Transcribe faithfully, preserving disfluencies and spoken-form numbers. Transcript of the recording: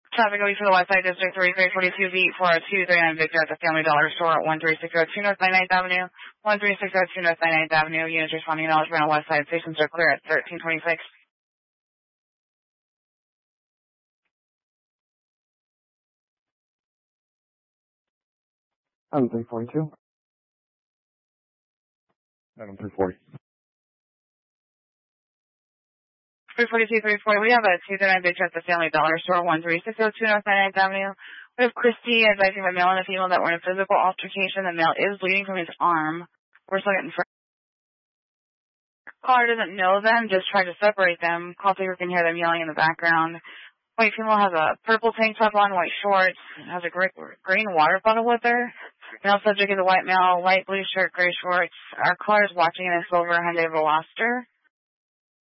Traffic will be for the Westside District thirty-three forty-two B four oh two thirty-nine Victor at the Family Dollar Store at one three six oh two North ninety-ninth Avenue. one three six oh two North ninety-ninth Avenue. Units responding acknowledgement on Westside. Stations are clear at thirteen twenty-six. Item three forty-two. Item three forty. three forty-two, three forty. We have a two thirty-nine Victor at the Family Dollar Store, one three six oh two North ninety-ninth Avenue. We have Christy advising the male and the female that were in a physical altercation. The male is bleeding from his arm. We're still getting. Caller doesn't know them, just try to separate them. Call taker can hear them yelling in the background. White female has a purple tank top on, white shorts, has a green water bottle with her. Male subject is a white male, light blue shirt, gray shorts. Our caller is watching in a silver Hyundai Veloster.